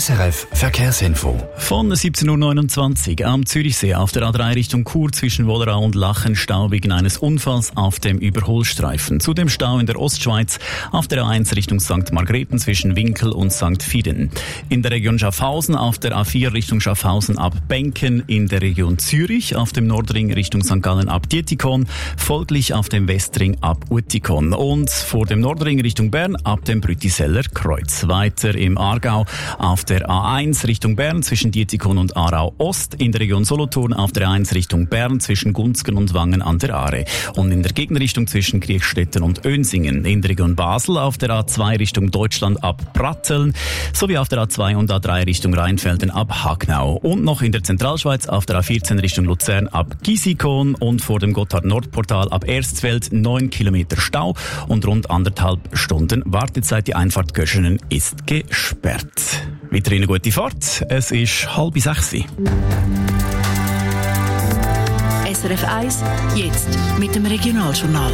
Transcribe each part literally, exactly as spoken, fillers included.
S R F Verkehrsinfo. Von siebzehn Uhr neunundzwanzig am Zürichsee auf der A drei Richtung Chur zwischen Wollerau und Lachen Stau wegen eines Unfalls auf dem Überholstreifen. Zudem Stau in der Ostschweiz auf der A eins Richtung Sankt Margrethen zwischen Winkel und Sankt Fieden. In der Region Schaffhausen auf der A vier Richtung Schaffhausen ab Benken. In der Region Zürich auf dem Nordring Richtung Sankt Gallen ab Dietikon. Folglich auf dem Westring ab Uetikon. Und vor dem Nordring Richtung Bern ab dem Brütiseller Kreuz. Weiter im Aargau auf der A eins Richtung Bern zwischen Dietikon und Aarau Ost, in der Region Solothurn auf der A eins Richtung Bern zwischen Gunzgen und Wangen an der Aare und in der Gegenrichtung zwischen Kriechstetten und Önsingen, in der Region Basel auf der A zwei Richtung Deutschland ab Pratteln sowie auf der A zwei und A drei Richtung Rheinfelden ab Hagnau und noch in der Zentralschweiz auf der A vierzehn Richtung Luzern ab Gisikon und vor dem Gotthard-Nordportal ab Erstfeld neun Kilometer Stau und rund anderthalb Stunden Wartezeit. Die Einfahrt Göschenen ist gesperrt. Weiterhin eine gute Fahrt. Es ist halb sechs. S R F eins, jetzt mit dem Regionaljournal.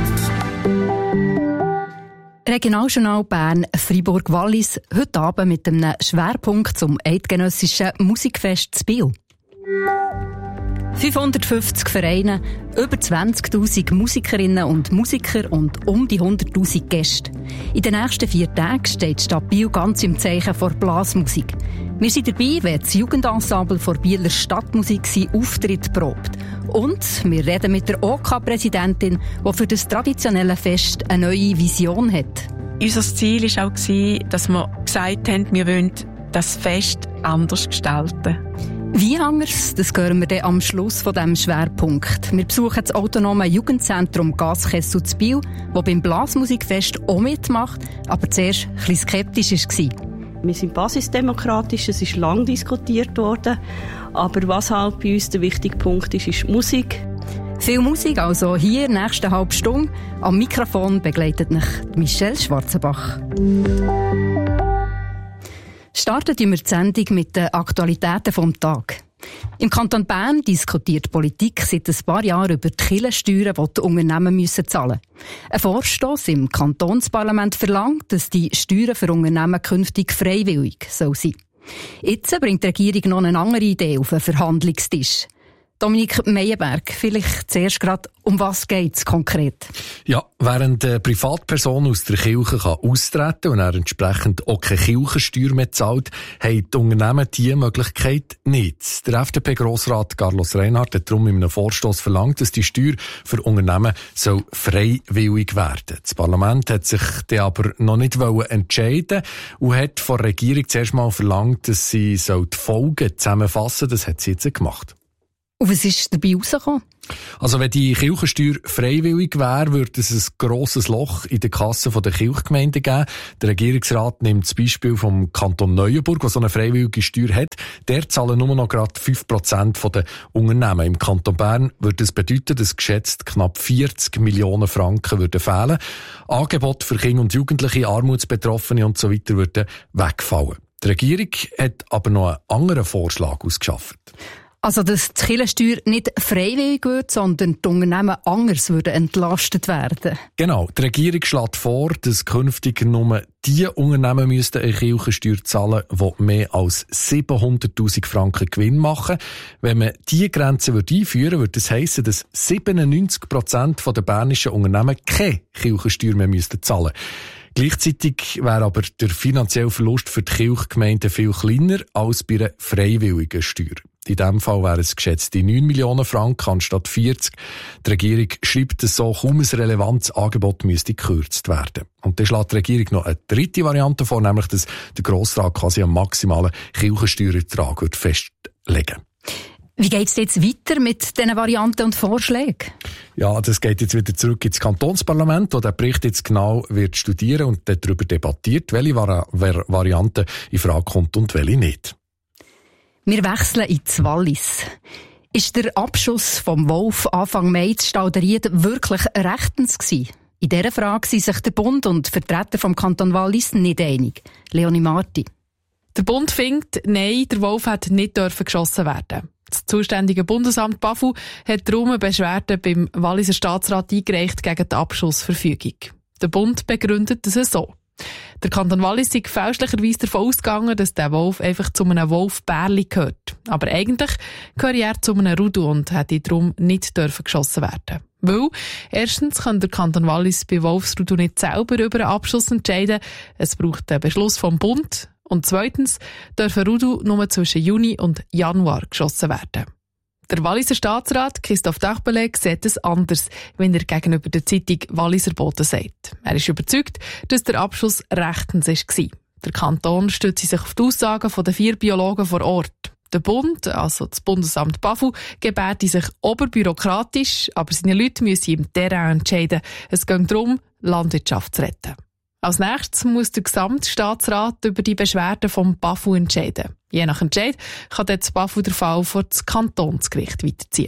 Regionaljournal Bern, Freiburg-Wallis, heute Abend mit einem Schwerpunkt zum eidgenössischen Musikfest zu Biel. fünfhundertfünfzig Vereine, über zwanzigtausend Musikerinnen und Musiker und um die hunderttausend Gäste. In den nächsten vier Tagen steht die Stadt Biel ganz im Zeichen vor Blasmusik. Wir sind dabei, wenn das Jugendensemble von Bieler Stadtmusik seinen Auftritt probt. Und wir reden mit der O K-Präsidentin, die für das traditionelle Fest eine neue Vision hat. Unser Ziel war auch, dass wir gesagt haben, wir wollen das Fest anders gestalten. Wie anders, das hören wir dann am Schluss von diesem Schwerpunkt. Wir besuchen das autonome Jugendzentrum Gaskessel zu Biel, das beim Blasmusikfest auch mitmacht, aber zuerst ein bisschen skeptisch war. Wir sind basisdemokratisch, es ist lang diskutiert worden, aber was halt bei uns der wichtige Punkt ist, ist Musik. Viel Musik, also hier nächste halbe Stunde. Am Mikrofon begleitet mich Michelle Schwarzenbach. Starten wir die Sendung mit den Aktualitäten vom Tag. Im Kanton Bern diskutiert die Politik seit ein paar Jahren über die Kirchensteuern, die die Unternehmen müssen zahlen müssen. Ein Vorstoss im Kantonsparlament verlangt, dass die Steuern für Unternehmen künftig freiwillig sein sollen. Jetzt bringt die Regierung noch eine andere Idee auf den Verhandlungstisch. Dominik Meyerberg, vielleicht zuerst gerade, um was geht es konkret? Ja, während eine Privatperson aus der Kirche kann austreten und er entsprechend auch keine Kirchensteuer mehr zahlt, haben die Unternehmen diese Möglichkeit nicht. Der F D P-Grossrat Carlos Reinhardt hat darum in einem Vorstoss verlangt, dass die Steuer für Unternehmen soll freiwillig werden. Das Parlament hat sich dann aber noch nicht entscheiden und hat von der Regierung zuerst mal verlangt, dass sie die Folgen zusammenfassen soll. Das hat sie jetzt gemacht. Und was ist dabei rausgekommen? Also wenn die Kirchensteuer freiwillig wäre, würde es ein grosses Loch in der Kasse der Kirchgemeinden geben. Der Regierungsrat nimmt das Beispiel vom Kanton Neuenburg, der so eine freiwillige Steuer hat. Der zahlen nur noch gerade fünf Prozent der Unternehmen. Im Kanton Bern würde das bedeuten, dass geschätzt knapp vierzig Millionen Franken würden fehlen. Angebote für Kinder und Jugendliche, Armutsbetroffene und so weiter würden wegfallen. Die Regierung hat aber noch einen anderen Vorschlag ausgeschafft. Also, dass die Kirchensteuer nicht freiwillig wird, sondern die Unternehmen anders würden entlastet werden. Genau. Die Regierung schlägt vor, dass künftig nur die Unternehmen müssten eine Kirchensteuer zahlen, die mehr als siebenhunderttausend Franken Gewinn machen. Wenn man diese Grenze einführen würde, würde das heissen, dass siebenundneunzig Prozent der bernischen Unternehmen keine Kirchensteuer mehr zahlen müssten. Gleichzeitig wäre aber der finanzielle Verlust für die Kirchgemeinden viel kleiner als bei einer freiwilligen Steuer. In diesem Fall wären es geschätzte neun Millionen Franken anstatt vierzig. Die Regierung schreibt, dass so kaum ein relevantes Angebot müsste gekürzt werden. Und dann schlägt die Regierung noch eine dritte Variante vor, nämlich dass der Grossrat quasi einen maximalen Kirchensteuerertrag festlegen. Wie geht es jetzt weiter mit diesen Varianten und Vorschlägen? Ja, das geht jetzt wieder zurück ins Kantonsparlament, wo der Bericht jetzt genau wird studieren und darüber debattiert, welche Vari- Vari- Variante in Frage kommt und welche nicht. Wir wechseln ins Wallis. Ist der Abschuss vom Wolf Anfang Mai zu Stalderied wirklich rechtens gewesen? In dieser Frage sind sich der Bund und die Vertreter vom Kanton Wallis nicht einig. Leonie Marti. Der Bund findet, nein, der Wolf hat nicht dürfen geschossen werden. Das zuständige Bundesamt BAFU hat darum eine Beschwerde beim Walliser Staatsrat eingereicht gegen die Abschussverfügung. Der Bund begründet das so. Der Kanton Wallis ist fälschlicherweise davon ausgegangen, dass der Wolf einfach zu einem Wolfbärli gehört. Aber eigentlich gehört er zu einem Rudel und hätte darum nicht dürfen geschossen werden. Weil, erstens kann der Kanton Wallis bei Wolfsrudel nicht selber über einen Abschuss entscheiden. Es braucht einen Beschluss vom Bund. Und zweitens dürfen Rudel nur zwischen Juni und Januar geschossen werden. Der Walliser Staatsrat Christoph Dachbeleg sieht es anders, wenn er gegenüber der Zeitung Walliser Boden sagt. Er ist überzeugt, dass der Abschuss rechtens war. Der Kanton stützt sich auf die Aussagen der vier Biologen vor Ort. Der Bund, also das Bundesamt BAFU, gebärde sich oberbürokratisch, aber seine Leute müssen im Terrain entscheiden. Es geht darum, Landwirtschaft zu retten. Als nächstes muss der Gesamtstaatsrat über die Beschwerden vom BAFU entscheiden. Je nach Entscheid kann das BAFU den Fall vor das Kantonsgericht weiterziehen.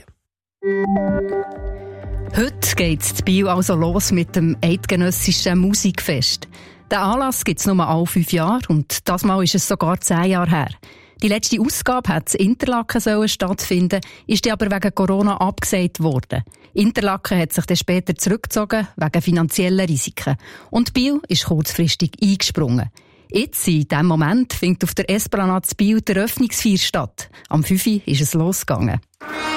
Heute geht es in Biel also los mit dem Eidgenössischen Musikfest. Den Anlass gibt es nur alle fünf Jahre und das Mal ist es sogar zehn Jahre her. Die letzte Ausgabe hat in Interlaken sollen stattfinden, ist aber wegen Corona abgesagt worden. Interlaken hat sich dann später zurückgezogen wegen finanzieller Risiken. Und Biel ist kurzfristig eingesprungen. Jetzt, in diesem Moment, findet auf der Esplanade Biel die Eröffnungsfeier statt. Am fünf Uhr ist es losgegangen.